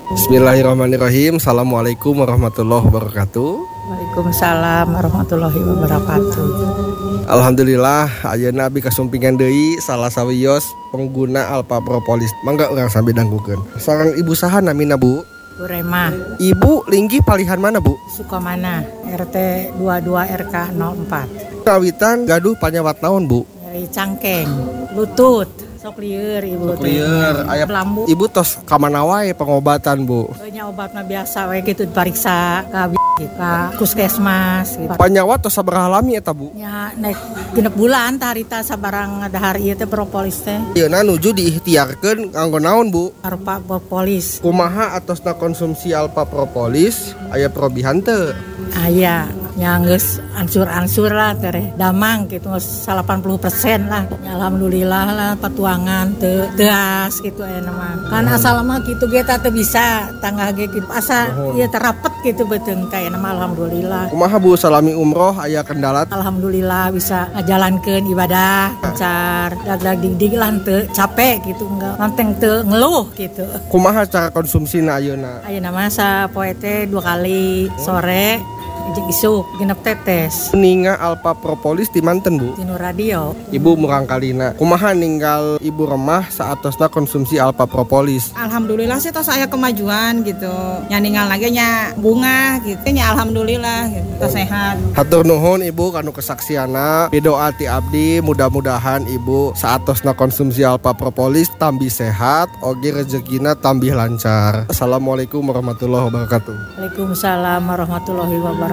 Bismillahirrahmanirrahim. Assalamualaikum warahmatullahi wabarakatuh. Waalaikumsalam warahmatullahi wabarakatuh. Alhamdulillah ayeuna abi kasumpingan deui salah sawios pengguna Alpha Propolis. Mangga urang sambil danggukeun. Sareng ibu saha namina Bu? Bu Rema. Ibu linggih palihan mana Bu? Sukamana, RT 22 RK 04. Kawitan gaduh panyawat naon Bu? Dari cangkeng, lutut, sok lieur ibu teh. Lieur aya lambu. Ibu tos ka mana wae pengobatan Bu? Nya obatna biasa we kitu dipariksa ka puskesmas gitu. Panyawat tos sabaraha lami eta Bu? Nya naik genep bulan tah harita sabarang dahar ieu teh propolis teh. Ayeuna nuju diikhtiarkeun kanggo naon Bu? Alpha Propolis. Kumaha atosna konsumsi Alpha Propolis aya perobihan teu? Aya nya geus ansur-ansur lah teh damang gitu 80% lah. Ya, alhamdulillah lah patuangan teu teas gitu aya mah. Kan asal mah kitu ge teh bisa tangga ge kitu asa ieu terapet gitu beuteung teh mah alhamdulillah. Kumaha Bu salami umroh aya kendala? Alhamdulillah bisa ngajalankeun ibadah lancar, dag-dag dig-dig lah teu capek gitu enggak manteng teu ngeluh gitu. Kumaha cara konsumsina ayeuna? Ayeuna mah sapoe teh 2 kali sore jeung isuk genep tetes. Ninga Alpha Propolis di manten Bu? Tinu radio. Ibu murang kalina. Kumaha ninggal Ibu Remah saatosna konsumsi Alpha Propolis? Alhamdulillah sih tos aya kemajuan gitu. Nya ninggal lagi nya bunga gitu. Nya alhamdulillah gitu. Tos sehat. Hatur nuhun Ibu kanu kesaksiana. Bidoa ti abdi mudah-mudahan Ibu saatosna konsumsi Alpha Propolis tambih sehat, oge rezekina tambih lancar. Assalamualaikum warahmatullahi wabarakatuh. Waalaikumsalam warahmatullahi wabarakatuh.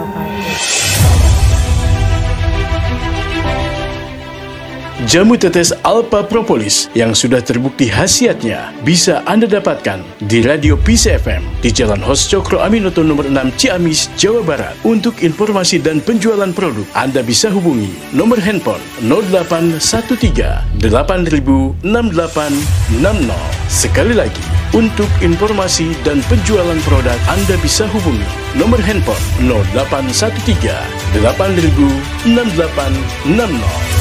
Jamu tetes Alpha Propolis yang sudah terbukti khasiatnya bisa Anda dapatkan di Radio Peace FM di Jalan Hos Cokro Aminoto nomor 6 Ciamis, Jawa Barat. Untuk informasi dan penjualan produk, Anda bisa hubungi nomor handphone 0813 8000 6860. Sekali lagi, untuk informasi dan penjualan produk, Anda bisa hubungi nomor handphone 0813 8000 6860.